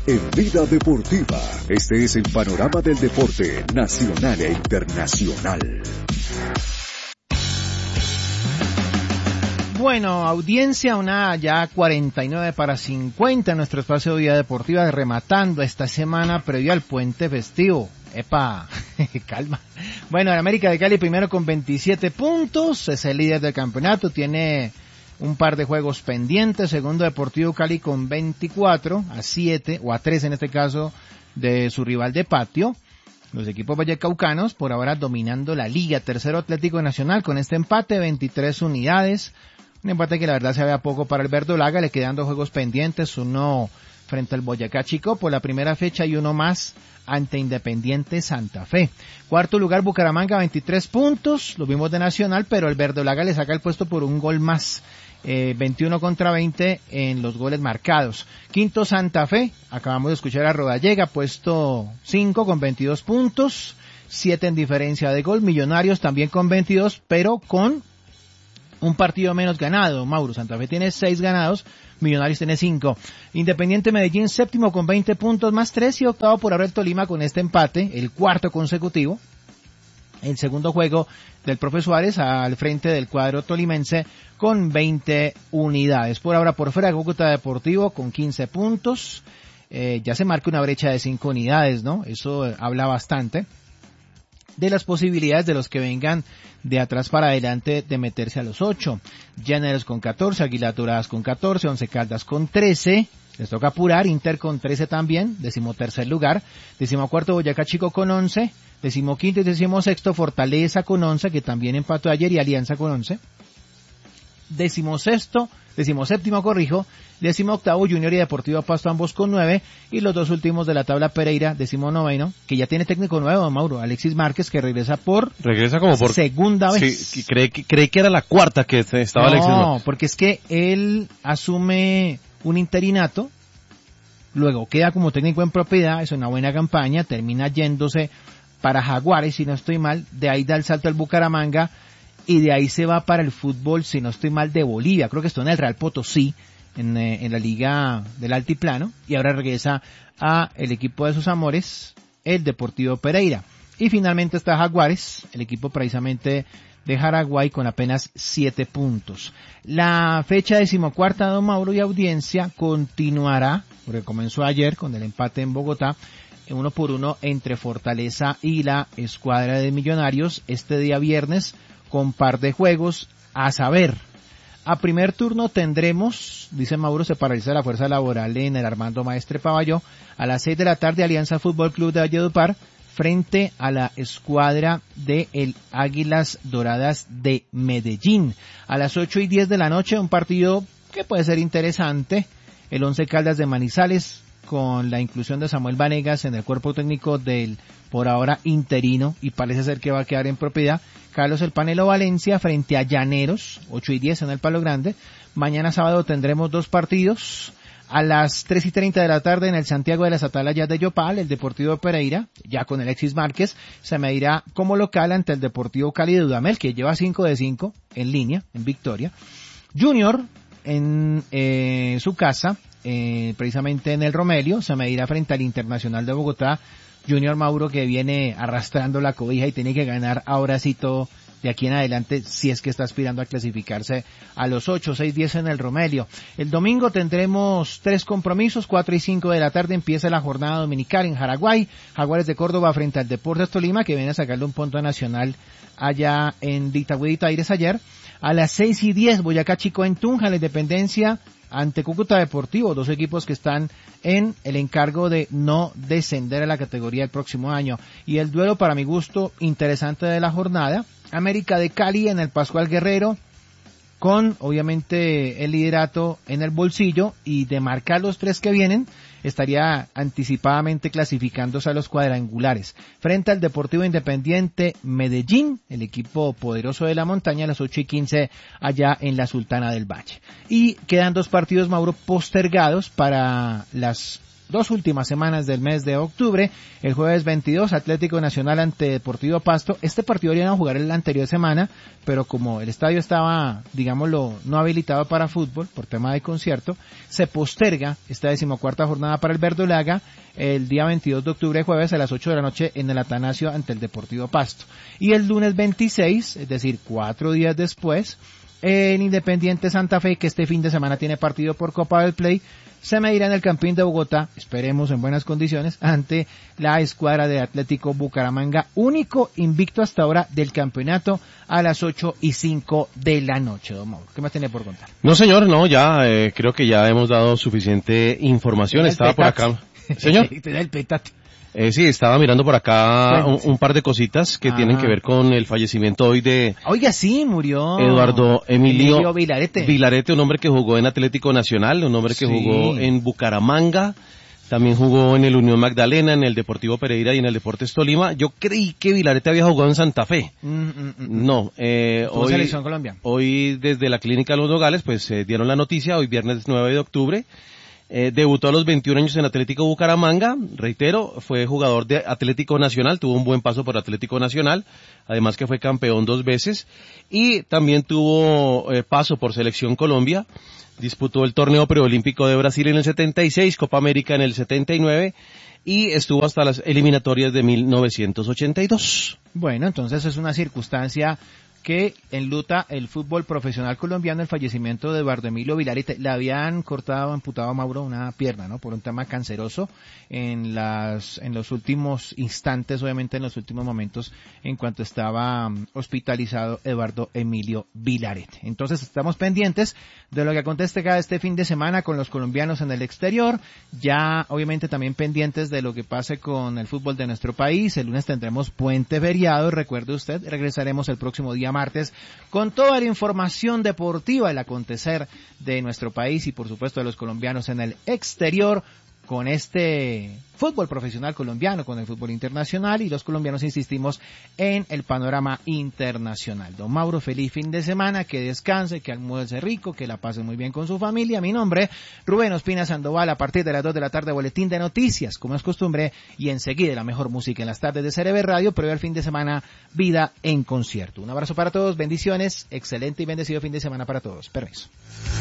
En Vida Deportiva, este es el panorama del deporte nacional e internacional. Bueno, audiencia, una ya 49:50 en nuestro espacio de Vida Deportiva, rematando esta semana previo al puente festivo. ¡Epa! Calma. Bueno, el América de Cali primero con 27 puntos, es el líder del campeonato, tiene un par de juegos pendientes. Segundo, Deportivo Cali con 24, a 7, o a 3 en este caso, de su rival de patio. Los equipos vallecaucanos por ahora dominando la liga. Tercero, Atlético Nacional con este empate, 23 unidades. Un empate que la verdad se vea poco para el verdolaga, le quedan 2 juegos pendientes, uno frente al Boyacá Chico por la primera fecha y uno más ante Independiente Santa Fe. Cuarto lugar, Bucaramanga, 23 puntos, lo vimos de Nacional, pero el verdolaga le saca el puesto por un gol más, 21-20 en los goles marcados. Quinto, Santa Fe, acabamos de escuchar a Rodallega, puesto 5 con 22 puntos, 7 en diferencia de gol. Millonarios también con 22, pero con un partido menos ganado, Mauro. Santa Fe tiene 6 ganados, Millonarios tiene 5. Independiente Medellín, séptimo con 20 puntos más 3, y octavo por ahora el Tolima con este empate, el cuarto consecutivo. El segundo juego del profe Suárez al frente del cuadro tolimense con 20 unidades. Por ahora por fuera, Cúcuta Deportivo con 15 puntos. Ya se marca una brecha de 5 unidades, ¿no? Eso habla bastante de las posibilidades de los que vengan de atrás para adelante de meterse a los 8. Llaneros con 14, Águilas Doradas con 14, Once Caldas con 13, les toca apurar, Inter con 13 también, 13º lugar, 14º Boyacá Chico con 11, 15º y 16º Fortaleza con 11, que también empató ayer, y Alianza con 11, 17º, 18º Junior y Deportivo Pasto, ambos con 9, y los dos últimos de la tabla Pereira, 19º, que ya tiene técnico nuevo, Mauro, Alexis Márquez, que regresa como por segunda vez. Sí, creí que era la cuarta que estaba Alexis Márquez. No, porque es que él asume un interinato, luego queda como técnico en propiedad, es una buena campaña, termina yéndose para Jaguares, si no estoy mal, de ahí da el salto al Bucaramanga, y de ahí se va para el fútbol, si no estoy mal, de Bolivia. Creo que estuvo en el Real Potosí, en la Liga del Altiplano, y ahora regresa a el equipo de sus amores, el Deportivo Pereira. Y finalmente está Jaguares, el equipo precisamente de Jaraguay, con apenas 7 puntos. La fecha 14ª, don Mauro y audiencia, continuará, porque comenzó ayer con el empate en Bogotá, 1-1 entre Fortaleza y la escuadra de Millonarios, este día viernes, con par de juegos, a saber, a primer turno tendremos, dice Mauro, se paraliza la fuerza laboral en el Armando Maestre Pavalló, a las 6 de la tarde, Alianza Fútbol Club de Valledupar, frente a la escuadra de el Águilas Doradas de Medellín. A las 8:10 de la noche, un partido que puede ser interesante, el Once Caldas de Manizales, con la inclusión de Samuel Vanegas en el cuerpo técnico del, por ahora, interino, y parece ser que va a quedar en propiedad, Carlos El Panelo Valencia frente a Llaneros, 8:10 en el Palo Grande. Mañana sábado tendremos 2 partidos. A las 3:30 de la tarde en el Santiago de las Atalayas de Yopal, el Deportivo Pereira, ya con Alexis Márquez, se medirá como local ante el Deportivo Cali de Dudamel, que lleva 5 de 5 en línea, en victoria. Junior, en su casa, precisamente en el Romelio, se medirá frente al Internacional de Bogotá. Junior, Mauro, que viene arrastrando la cobija y tiene que ganar ahora sí todo de aquí en adelante, si es que está aspirando a clasificarse a los 8, 6, 10 en el Romelio. El domingo tendremos 3 compromisos, 4 y 5 de la tarde empieza la jornada dominical en Jaraguay, Jaguares de Córdoba frente al Deportes Tolima, que viene a sacarle un punto nacional allá en Itagüí de Taires ayer. A las 6:10, Boyacá Chico en Tunja, la Independencia ante Cúcuta Deportivo, 2 equipos que están en el encargo de no descender a la categoría el próximo año. Y el duelo, para mi gusto, interesante de la jornada, América de Cali en el Pascual Guerrero, con obviamente el liderato en el bolsillo, y de marcar los 3 que vienen, estaría anticipadamente clasificándose a los cuadrangulares. Frente al Deportivo Independiente Medellín, el equipo poderoso de la montaña, a las 8:15 allá en la Sultana del Valle. Y quedan 2 partidos, Mauro, postergados para las dos últimas semanas del mes de octubre. El jueves 22, Atlético Nacional ante Deportivo Pasto. Este partido iban a jugar la anterior semana, pero como el estadio estaba, digámoslo, no habilitado para fútbol, por tema de concierto, se posterga esta 14ª jornada para el Verdolaga el día 22 de octubre, jueves a las 8 de la noche en el Atanasio ante el Deportivo Pasto. Y el lunes 26, es decir, 4 días después, en Independiente Santa Fe, que este fin de semana tiene partido por Copa del Play, se medirá en el Campín de Bogotá, esperemos en buenas condiciones, ante la escuadra de Atlético Bucaramanga, único invicto hasta ahora del campeonato, a las 8:05 de la noche. Don Mauro, ¿qué más tiene por contar? No, señor, no, ya creo que ya hemos dado suficiente información. Estaba por acá. Señor. El petate. Sí, estaba mirando por acá un par de cositas que tienen que ver con el fallecimiento hoy de... Oiga, sí, murió Eduardo Emilio Vilarete. Vilarete, un hombre que jugó en Atlético Nacional, un hombre que jugó en Bucaramanga, también jugó en el Unión Magdalena, en el Deportivo Pereira y en el Deportes Tolima. Yo creí que Vilarete había jugado en Santa Fe. No, hoy, Selección Colombia. Hoy desde la Clínica Los Nogales pues dieron la noticia, hoy viernes 9 de octubre. Debutó a los 21 años en Atlético Bucaramanga, reitero, fue jugador de Atlético Nacional, tuvo un buen paso por Atlético Nacional, además que fue campeón 2 veces, y también tuvo paso por Selección Colombia, disputó el torneo preolímpico de Brasil en el 76, Copa América en el 79, y estuvo hasta las eliminatorias de 1982. Bueno, entonces es una circunstancia que enluta el fútbol profesional colombiano, el fallecimiento de Eduardo Emilio Vilarete. Le habían cortado, amputado a Mauro una pierna, ¿no? Por un tema canceroso en los últimos instantes, obviamente en los últimos momentos, en cuanto estaba hospitalizado Eduardo Emilio Vilarete. Entonces estamos pendientes de lo que acontece cada este fin de semana con los colombianos en el exterior, ya obviamente también pendientes de lo que pase con el fútbol de nuestro país. El lunes tendremos puente feriado, recuerde usted, regresaremos el próximo día martes con toda la información deportiva, el acontecer de nuestro país y por supuesto de los colombianos en el exterior, con este fútbol profesional colombiano, con el fútbol internacional y los colombianos, insistimos, en el panorama internacional. Don Mauro, feliz fin de semana, que descanse, que almuerce rico, que la pase muy bien con su familia. Mi nombre, Rubén Ospina Sandoval, a partir de las 2 de la tarde, boletín de noticias, como es costumbre, y enseguida la mejor música en las tardes de CRB Radio, previo al fin de semana, Vida en Concierto. Un abrazo para todos, bendiciones, excelente y bendecido fin de semana para todos. Permiso.